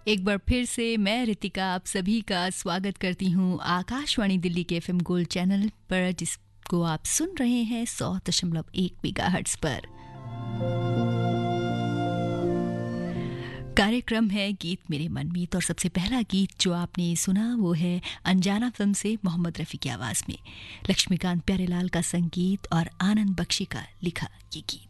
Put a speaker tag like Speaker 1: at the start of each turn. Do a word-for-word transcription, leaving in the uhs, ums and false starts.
Speaker 1: एक बार फिर से मैं रितिका आप सभी का स्वागत करती हूँ आकाशवाणी दिल्ली के एफएम गोल्ड चैनल पर, जिसको आप सुन रहे हैं सौ दशमलव एक मेगाहर्ट्ज पर। कार्यक्रम है गीत मेरे मनमीत और सबसे पहला गीत जो आपने सुना वो है अनजाना फिल्म से मोहम्मद रफ़ी की आवाज़ में लक्ष्मीकांत प्यारेलाल का संगीत और आनंद बख्शी का लिखा ये गीत।